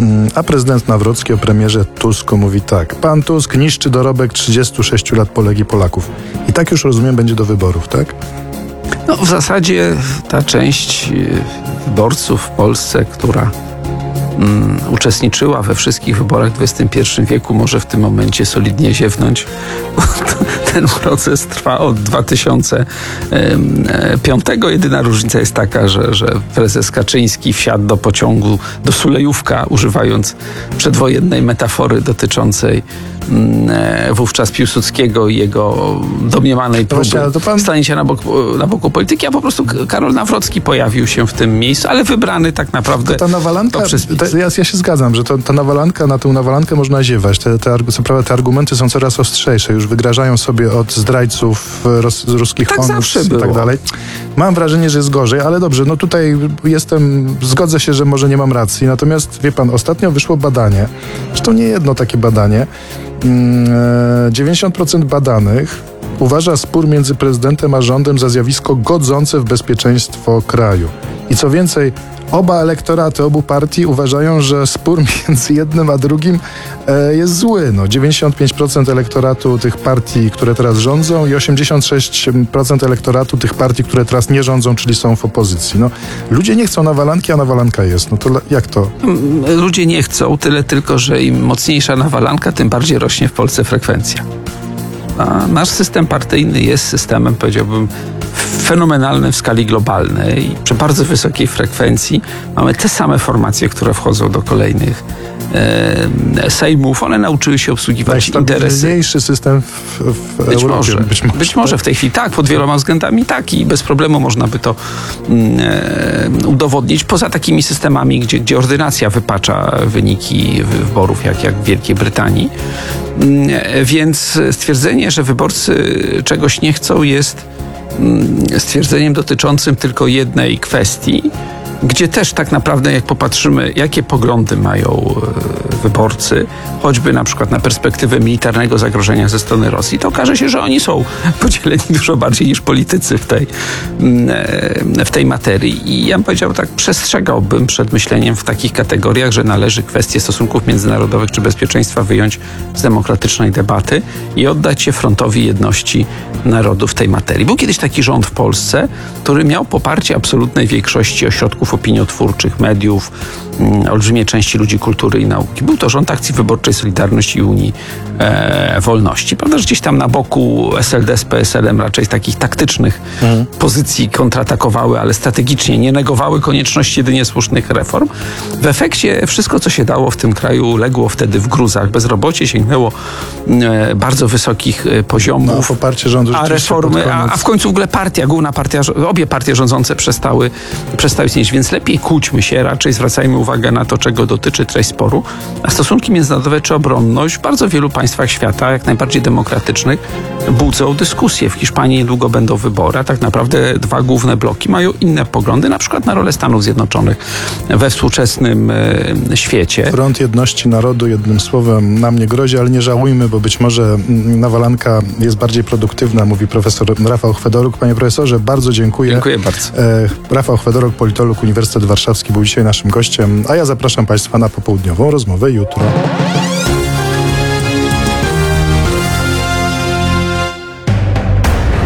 A prezydent Nawrocki o premierze Tusku mówi tak: pan Tusk niszczy dorobek 36 lat Polek i Polaków. I tak już rozumiem będzie do wyborów, tak? No, w zasadzie ta część wyborców w Polsce, która uczestniczyła we wszystkich wyborach w XXI wieku, może w tym momencie solidnie ziewnąć. Ten proces trwa od 2005. Jedyna różnica jest taka, że prezes Kaczyński wsiadł do pociągu do Sulejówka, używając przedwojennej metafory dotyczącej wówczas Piłsudskiego i jego domniemanej próby stanięcia na boku polityki, a po prostu Karol Nawrocki pojawił się w tym miejscu, ale wybrany tak naprawdę ta nawalanka, ja się zgadzam, że ta nawalanka, na tę nawalankę można ziewać. Co prawda te argumenty są coraz ostrzejsze, już wygrażają sobie od zdrajców ruskich tak honus i było. tak dalej. Mam wrażenie, że jest gorzej, ale dobrze, no tutaj zgodzę się, że może nie mam racji, natomiast wie pan, ostatnio wyszło badanie, zresztą nie jedno takie badanie, 90% badanych uważa spór między prezydentem a rządem za zjawisko godzące w bezpieczeństwo kraju. I co więcej, oba elektoraty obu partii uważają, że spór między jednym a drugim jest zły. 95% elektoratu tych partii, które teraz rządzą, i 86% elektoratu tych partii, które teraz nie rządzą, czyli są w opozycji. Ludzie nie chcą nawalanki, a nawalanka jest. To jak to? Ludzie nie chcą, tyle tylko, że im mocniejsza nawalanka, tym bardziej rośnie w Polsce frekwencja. A nasz system partyjny jest systemem, powiedziałbym, fenomenalnym w skali globalnej i przy bardzo wysokiej frekwencji mamy te same formacje, które wchodzą do kolejnych sejmów. One nauczyły się obsługiwać interesy. Najstabilniejszy system w Europie. Być może w tej chwili tak, pod wieloma względami tak i bez problemu można by to udowodnić. Poza takimi systemami, gdzie ordynacja wypacza wyniki wyborów, jak w Wielkiej Brytanii. Więc stwierdzenie, że wyborcy czegoś nie chcą, jest stwierdzeniem dotyczącym tylko jednej kwestii, gdzie też tak naprawdę, jak popatrzymy, jakie poglądy mają wyborcy, choćby na przykład na perspektywę militarnego zagrożenia ze strony Rosji, to okaże się, że oni są podzieleni dużo bardziej niż politycy w tej materii. I ja bym powiedział tak, przestrzegałbym przed myśleniem w takich kategoriach, że należy kwestie stosunków międzynarodowych czy bezpieczeństwa wyjąć z demokratycznej debaty i oddać się frontowi jedności narodu w tej materii. Był kiedyś taki rząd w Polsce, który miał poparcie absolutnej większości ośrodków opiniotwórczych, mediów, olbrzymiej części ludzi kultury i nauki. Był to rząd Akcji Wyborczej Solidarność i Unii Wolności. Prawda, że gdzieś tam na boku SLD z PSL-em raczej z takich taktycznych pozycji kontratakowały, ale strategicznie nie negowały konieczności jedynie słusznych reform. W efekcie wszystko, co się dało w tym kraju, legło wtedy w gruzach. Bezrobocie sięgnęło bardzo wysokich poziomów. Poparcie rządu, a reformy, a w końcu w ogóle główna partia, obie partie rządzące przestały istnieć, więc lepiej kłóćmy się, raczej zwracajmy uwagę na to, czego dotyczy treść sporu. A stosunki międzynarodowe czy obronność w bardzo wielu państwach świata, jak najbardziej demokratycznych, budzą dyskusje. W Hiszpanii niedługo będą wybory, a tak naprawdę dwa główne bloki mają inne poglądy, na przykład na rolę Stanów Zjednoczonych we współczesnym świecie. Front Jedności Narodu, jednym słowem, nam nie grozi, ale nie żałujmy, bo być może nawalanka jest bardziej produktywna, mówi profesor Rafał Chwedoruk. Panie profesorze, bardzo dziękuję. Dziękuję bardzo. Rafał Chwedoruk, politolog, Uniwersytet Warszawski, był dzisiaj naszym gościem, a ja zapraszam Państwa na popołudniową rozmowę jutro.